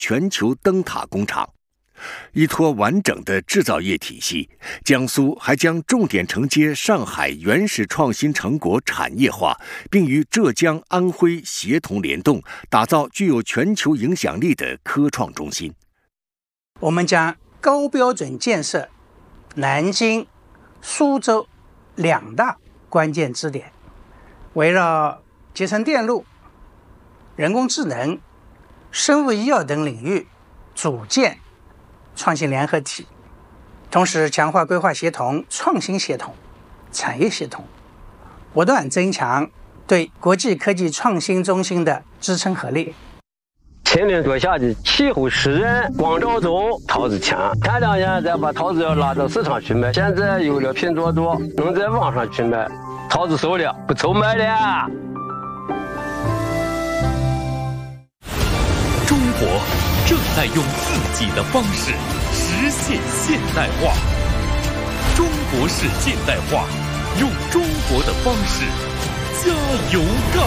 全球灯塔工厂。依托完整的制造业体系，江苏还将重点承接上海原始创新成果产业化，并与浙江、安徽协同联动，打造具有全球影响力的科创中心。 我们将高标准建设南京、苏州2大关键支点，围绕集成电路、人工智能、生物医药等领域组建创新联合体，同时强化规划协同、创新协同、产业协同，不断增强对国际科技创新中心的支撑合力。 前年做下去，气候湿润，光照足，桃子强。前2年再把桃子要拉到市场去卖，现在有了拼多多，能在网上去卖，桃子熟了，不愁卖了。 中国正在用自己的方式实现现代化。中国式现代化，用中国的方式加油干。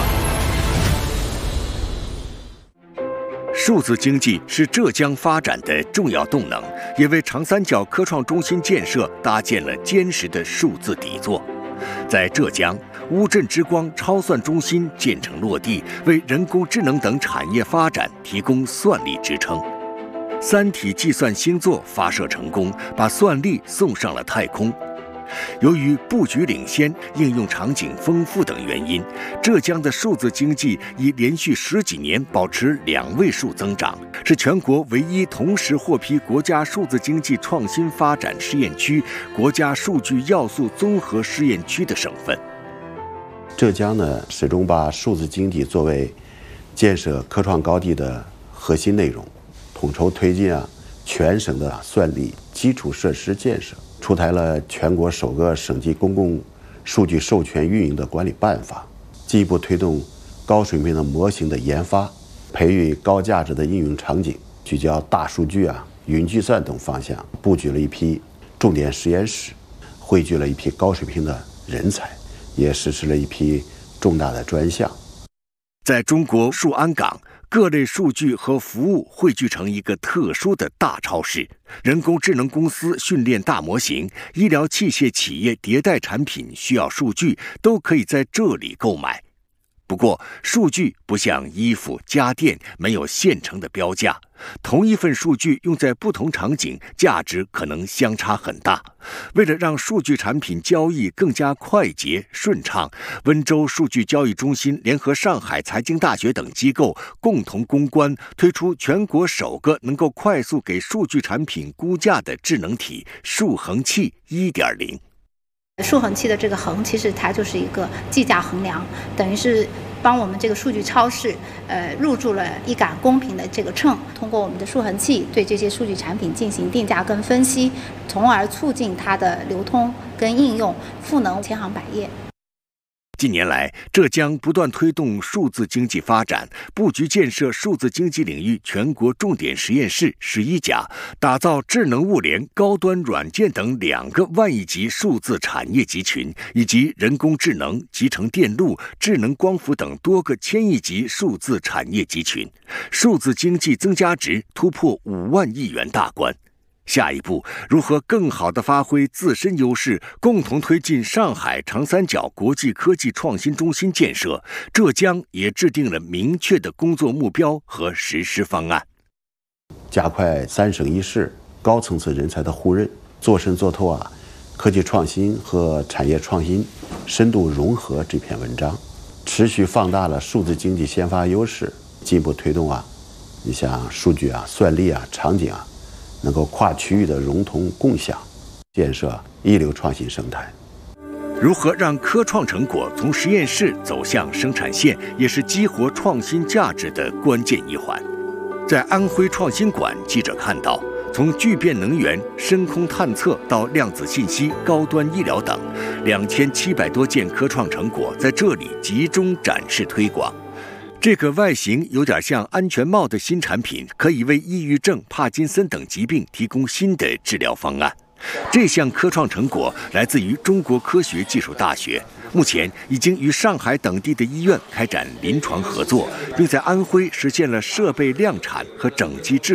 数字经济是浙江发展的重要动能，也为长三角科创中心建设搭建了坚实的数字底座。在浙江，乌镇之光超算中心建成落地，为人工智能等产业发展提供算力支撑。三体计算星座发射成功，把算力送上了太空。由于布局领先、应用场景丰富等原因，浙江的数字经济已连续10几年保持2位数增长，是全国唯一同时获批国家数字经济创新发展试验区、国家数据要素综合试验区的省份。 浙江呢，始终把数字经济作为建设科创高地的核心内容，统筹推进全省的算力基础设施建设。出台了全国首个省级公共数据授权运营的管理办法，进一步推动高水平的模型的研发，培育高价值的应用场景，聚焦大数据、云计算等方向，布局了一批重点实验室，汇聚了一批高水平的人才，也实施了一批重大的专项。 在中国数安港，各类数据和服务汇聚成一个特殊的大超市，人工智能公司训练大模型，医疗器械企业迭代产品需要数据，都可以在这里购买。不过，数据不像衣服、家电，没有现成的标价。同一份数据用在不同场景，价值可能相差很大。为了让数据产品交易更加快捷顺畅，温州数据交易中心联合上海财经大学等机构共同攻关，推出全国首个能够快速给数据产品估价的智能体——数衡器 1.0。 数衡器的这个衡，其实它就是一个计价衡量，等于是帮我们这个数据超市入驻了一杆公平的这个秤，通过我们的数衡器对这些数据产品进行定价跟分析，从而促进它的流通跟应用，赋能千行百业。 近年来，浙江不断推动数字经济发展，布局建设数字经济领域全国重点实验室11家，打造智能物联、高端软件等2个万亿级数字产业集群，以及人工智能、集成电路、智能光伏等多个1000亿级数字产业集群，数字经济增加值突破5万亿元大关。下一步，如何更好地发挥自身优势，共同推进上海长三角国际科技创新中心建设？浙江也制定了明确的工作目标和实施方案， 加快3省1市高层次人才的互认，做深做透科技创新和产业创新深度融合这篇文章，持续放大了数字经济先发优势，进一步推动你像数据算力场景能够跨区域的融通共享，建设一流创新生态。 如何让科创成果从实验室走向生产线，也是激活创新价值的关键一环。在安徽创新馆，记者看到，从聚变能源、深空探测到量子信息、高端医疗等，2700多件科创成果在这里集中展示推广。这个外形有点像安全帽的新产品，可以为抑郁症、帕金森等疾病提供新的治疗方案。这项科创成果来自于中国科学技术大学， 目前已经与上海等地的医院开展临床合作，并在安徽实现了设备量产和整机制